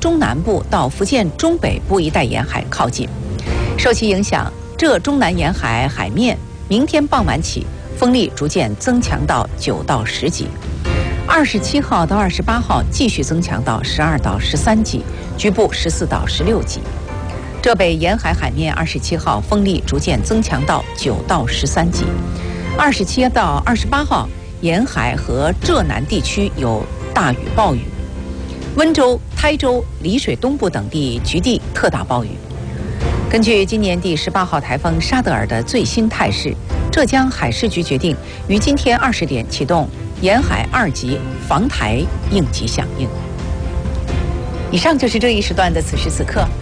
中南部到福建中北部一带沿海靠近。受其影响，浙中南沿海海面明天傍晚起风力逐渐增强到9到10级，27号到28号继续增强到12到13级，局部14到16级。浙北沿海海面27号风力逐渐增强到9到13级，27到28号沿海和浙南地区有大雨暴雨，温州、台州、丽水东部等地局地特大暴雨。根据今年第18号台风沙德尔的最新态势，浙江海事局决定于今天20点启动沿海2级防台应急响应。以上就是这一时段的此时此刻。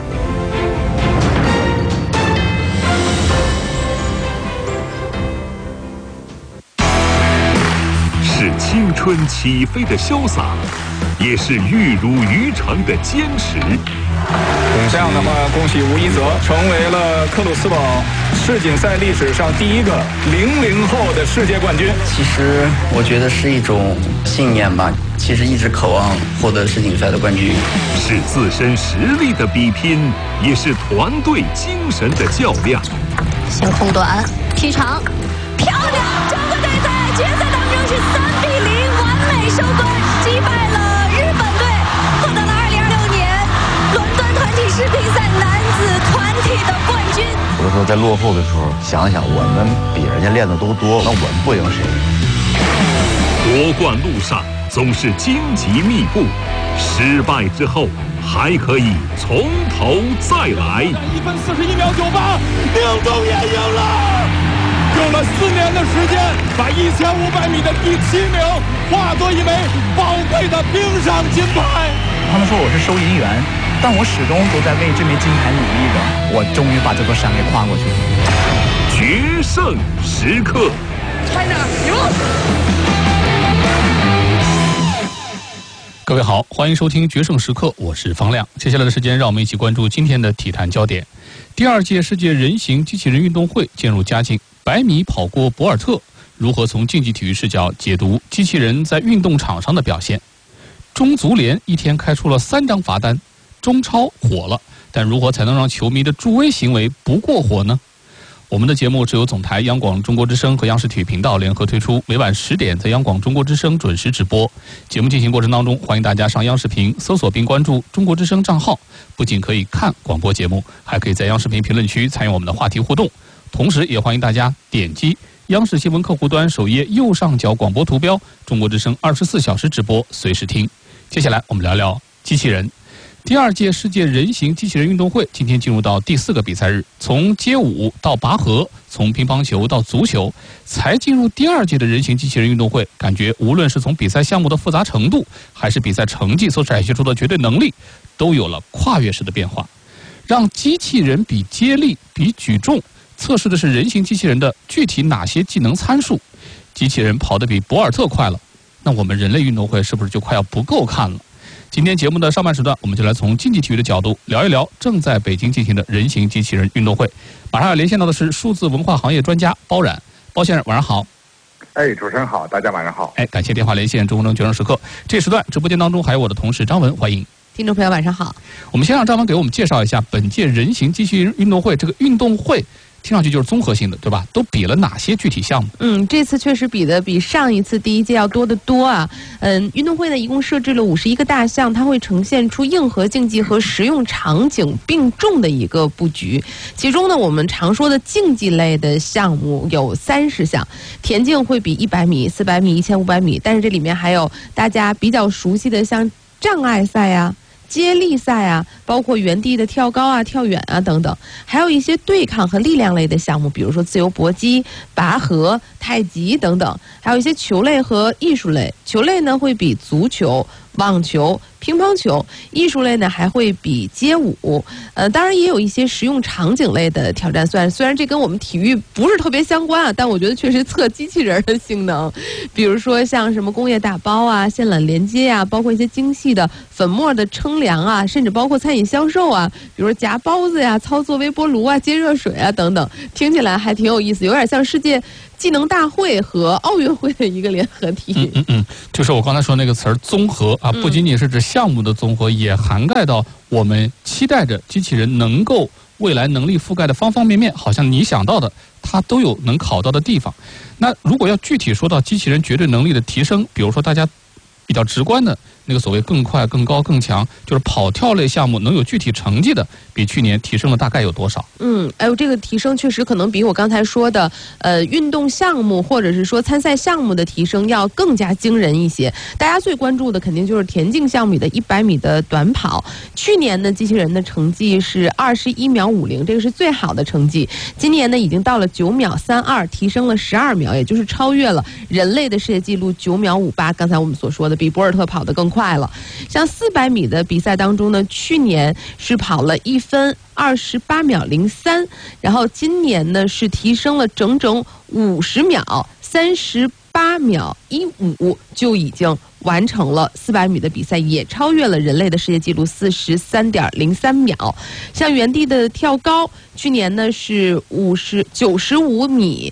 是青春起飞的潇洒，也是玉如鱼肠的坚持。 这样的话，恭喜吴一泽成为了克鲁斯堡世锦赛历史上第一个00后的世界冠军。 其实我觉得是一种信念吧，其实一直渴望获得世锦赛的冠军。 是自身实力的比拼，也是团队精神的较量。 先空短劈长，漂亮！中国队在决赛当中是3比0完美收官，击败了日本队，获得了2026年伦敦团体世乒赛男子团体的冠军。 有的时候在落后的时候，想想我们比人家练的都多，那我们不赢谁？ 夺冠路上总是荆棘密布，失败之后还可以从头再来。 1分41秒98，宁东也赢了。用了4年的时间，把1500米的第7名化作一枚宝贵的冰上金牌。 他们说我是收银员，但我始终都在为这枚金牌努力着。我终于把这座山给跨过去了。 决胜时刻 ，China 赢！ 各位好，欢迎收听《决胜时刻》，我是方亮。接下来的时间，让我们一起关注今天的体坛焦点。第2届世界人形机器人运动会渐入佳境，100米跑过博尔特，如何从竞技体育视角解读机器人在运动场上的表现？中足联一天开出了3张罚单，中超火了，但如何才能让球迷的助威行为不过火呢？我们的节目是由总台央广中国之声和央视体育频道联合推出，每晚10点在央广中国之声准时直播。节目进行过程当中，欢迎大家上央视频搜索并关注中国之声账号，不仅可以看广播节目，还可以在央视频评论区参与我们的话题互动。同时也欢迎大家点击央视新闻客户端首页右上角广播图标，中国之声24小时直播，随时听。接下来我们聊聊机器人。第2届世界人形机器人运动会今天进入到第4个比赛日，从街舞到拔河，从乒乓球到足球，才进入第2届的人形机器人运动会，感觉无论是从比赛项目的复杂程度，还是比赛成绩所展现出的绝对能力，都有了跨越式的变化。让机器人比接力、比举重，测试的是人形机器人的具体哪些技能参数。机器人跑得比博尔特快了，那我们人类运动会是不是就快要不够看了？今天节目的上半时段，我们就来从竞技体育的角度聊一聊正在北京进行的人形机器人运动会。马上要连线到的是数字文化行业专家包冉，包先生晚上好。 主持人好，大家晚上好。 感谢电话连线中国决胜时刻。这时段直播间当中还有我的同事张文，欢迎。 听众朋友晚上好。 我们先让张文给我们介绍一下本届人形机器人运动会，这个运动会听上去就是综合性的，对吧？都比了哪些具体项目？ 这次确实比上一次第1届要多得多啊。运动会呢一共设置了51个大项，它会呈现出硬核竞技和实用场景并重的一个布局。其中呢，我们常说的竞技类的项目有30项，田径会比100米、400米、1500米，但是这里面还有大家比较熟悉的像障碍赛啊、接力赛啊，包括原地的跳高啊、跳远啊等等，还有一些对抗和力量类的项目，比如说自由搏击、拔河、太极等等，还有一些球类和艺术类。球类呢会比足球、网球、乒乓球，艺术类呢还会比街舞。当然也有一些实用场景类的挑战赛，虽然这跟我们体育不是特别相关啊，但我觉得确实测机器人的性能。比如说像什么工业打包啊、线缆连接啊，包括一些精细的粉末的称量啊，甚至包括餐饮销售啊，比如夹包子呀、操作微波炉啊、接热水啊等等，听起来还挺有意思，有点像世界技能大会和奥运会的一个联合体。 就是我刚才说那个词儿综合啊，不仅仅是指项目的综合，也涵盖到我们期待着机器人能够未来能力覆盖的方方面面，好像你想到的它都有能考到的地方。那如果要具体说到机器人绝对能力的提升，比如说大家比较直观的那个所谓更快、更高、更强，就是跑跳类项目能有具体成绩的，比去年提升了大概有多少？ 这个提升确实可能比我刚才说的运动项目或者是说参赛项目的提升要更加惊人一些。大家最关注的肯定就是田径项目的100米的短跑。去年呢，机器人的成绩是21秒50，这个是最好的成绩。今年呢，已经到了9秒32，提升了12秒，也就是超越了人类的世界纪录9秒58。刚才我们所说的，比博尔特跑得更快了。像400米的比赛当中呢，去年是跑了1分28秒03，然后今年呢是提升了整整50秒，38秒15就已经完成了400米的比赛，也超越了人类的世界纪录43.03秒。像原地的跳高，去年呢是95米。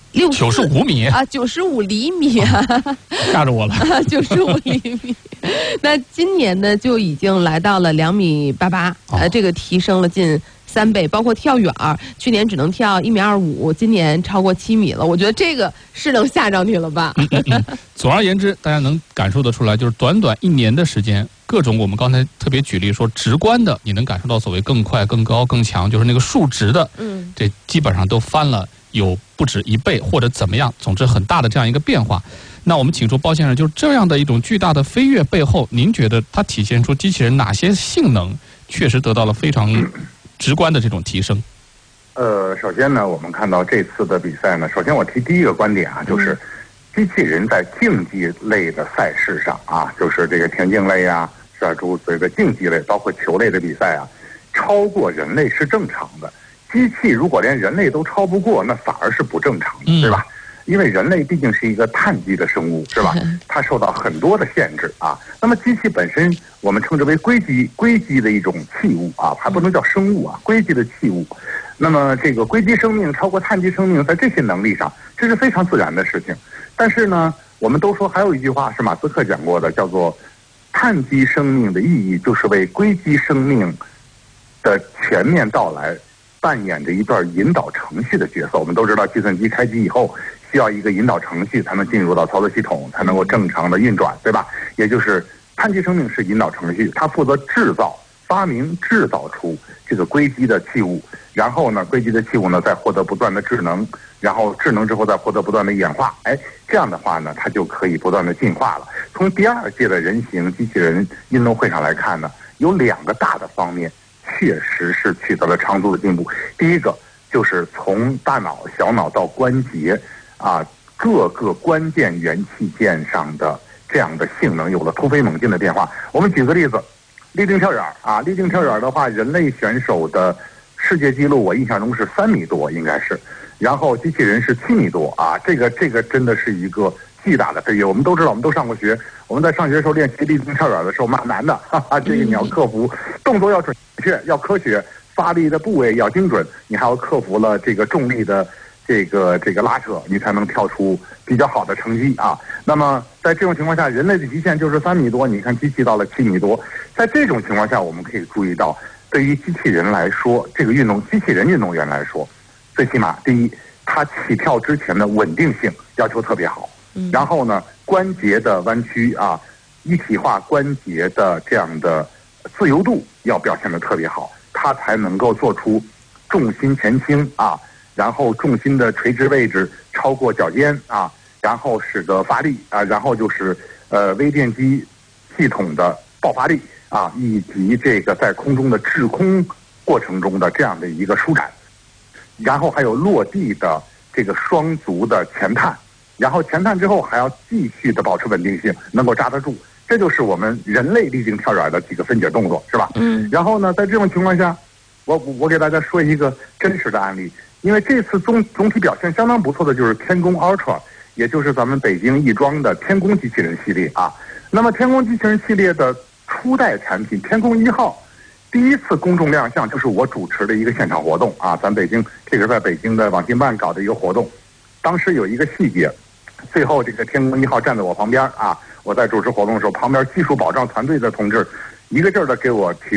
95米啊，95厘米啊， 吓着我了。 95厘米，那今年呢就已经来到了2米88，这个提升了近3倍。包括跳远，去年只能跳1米25，今年超过7米了。我觉得这个是能吓着你了吧？ 总而言之，大家能感受得出来，就是短短1年的时间，各种我们刚才特别举例说直观的，你能感受到所谓更快、更高、更强，就是那个数值的，这基本上都翻了。有不止1倍或者怎么样，总之很大的这样一个变化。那我们请出包先生，就是这样的一种巨大的飞跃背后，您觉得它体现出机器人哪些性能确实得到了非常直观的这种提升？ 首先呢，我们看到这次的比赛呢，首先我提第一个观点啊，就是机器人在竞技类的赛事上啊，就是这个田径类啊，是吧？这个竞技类，包括球类的比赛啊，超过人类是正常的。机器如果连人类都超不过，那反而是不正常的，对吧？因为人类毕竟是一个碳基的生物，是吧？它受到很多的限制啊。那么机器本身，我们称之为硅基的一种器物啊，还不能叫生物啊，硅基的器物。那么这个硅基生命超过碳基生命，在这些能力上，这是非常自然的事情。但是呢，我们都说还有一句话是马斯克讲过的，叫做碳基生命的意义就是为硅基生命的全面到来扮演着一段引导程序的角色。我们都知道，计算机开机以后需要一个引导程序才能进入到操作系统，才能够正常的运转，对吧？也就是碳基生命是引导程序，它负责发明制造出这个硅基的器物，然后呢，硅基的器物呢再获得不断的智能，然后智能之后再获得不断的演化，这样的话呢，它就可以不断的进化了。从第2届的人形机器人运动会上来看呢，有2个大的方面确实是取得了长足的进步。第一个就是从大脑、小脑到关节啊，各个关键元器件上的这样的性能有了突飞猛进的变化。我们举个例子，立定跳远啊，立定跳远的话，人类选手的世界纪录我印象中是3米多，应该是，然后机器人是7米多啊，这个真的是一个巨大的飞跃。我们都知道，我们都上过学，我们在上学的时候练习立定跳远的时候蛮难的，这个你要克服动作要准确，要科学，发力的部位要精准，你还要克服了这个重力的这个拉扯，你才能跳出比较好的成绩啊。那么在这种情况下，人类的极限就是3米多，你看机器到了7米多。在这种情况下，我们可以注意到，对于机器人来说，这个机器人运动员来说，最起码第一，它起跳之前的稳定性要求特别好，然后呢，关节的弯曲啊，一体化关节的这样的自由度要表现得特别好，它才能够做出重心前倾啊，然后重心的垂直位置超过脚尖啊，然后使得发力啊，然后就是微电机系统的爆发力啊，以及这个在空中的滞空过程中的这样的一个舒展，然后还有落地的这个双足的前探，然后前探之后还要继续的保持稳定性，能够扎得住。这就是我们人类立定跳远的几个分解动作，是吧？然后呢，在这种情况下，我给大家说一个真实的案例，因为这次总体表现相当不错的就是天宫 Ultra， 也就是咱们北京亦庄的天宫机器人系列啊。那么天宫机器人系列的初代产品天宫1号，第一次公众亮相就是我主持的一个现场活动啊，咱北京这个在北京的网信办搞的一个活动，当时有一个细节， 最后这个天宫1号站在我旁边啊，我在主持活动的时候，旁边技术保障团队的同志一个劲儿的给我提